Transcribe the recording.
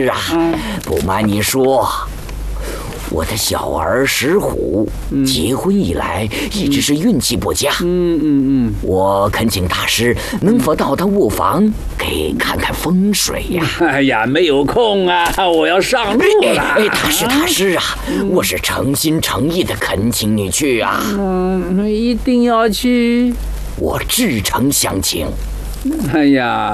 是啊，不瞒你说，我的小儿石虎结婚以来一直是运气不佳。我恳请大师能否到他卧房给看看风水呀？ 哎呀，没有空啊，我要上路了。 大师啊，我是诚心诚意的恳请你去啊。 一定要去。 我至诚相请。 哎呀。